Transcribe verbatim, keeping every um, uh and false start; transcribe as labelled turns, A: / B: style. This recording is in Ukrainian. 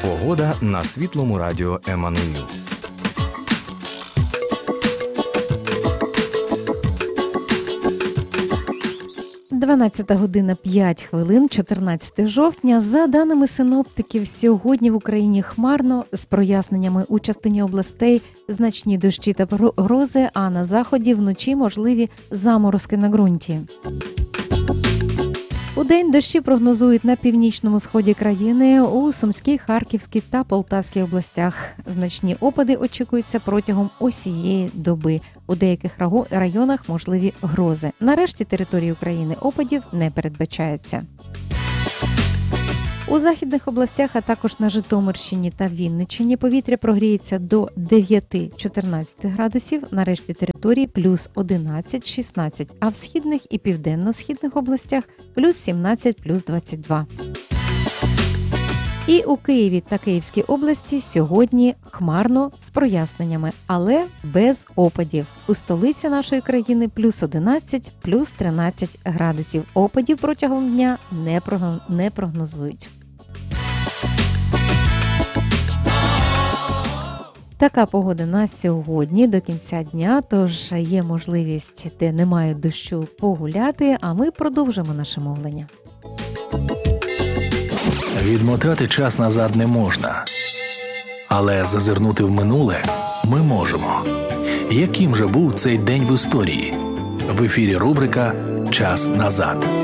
A: Погода на Світлому радіо Еммануїл.
B: дванадцята година п'ять хвилин, чотирнадцяте жовтня. За даними синоптиків, сьогодні в Україні хмарно, з проясненнями у частині областей значні дощі та грози, а на заході вночі можливі заморозки на ґрунті. Удень дощі прогнозують на північному сході країни, у Сумській, Харківській та Полтавській областях. Значні опади очікуються протягом усієї доби. У деяких районах можливі грози. На решті території України опадів не передбачається. У західних областях, а також на Житомирщині та Вінниччині повітря прогріється до дев'ять-чотирнадцять градусів, на решті території плюс одинадцять-шістнадцять, а в східних і південно-східних областях плюс сімнадцять, плюс двадцять два. І у Києві та Київській області сьогодні хмарно з проясненнями, але без опадів. У столиці нашої країни плюс одинадцять, плюс тринадцять градусів. Опадів протягом дня не прогнозують. Така погода на сьогодні до кінця дня, тож є можливість, де немає дощу, погуляти, а ми продовжимо наше мовлення.
C: Відмотати час назад не можна, але зазирнути в минуле ми можемо. Яким же був цей день в історії? В ефірі рубрика «Час назад».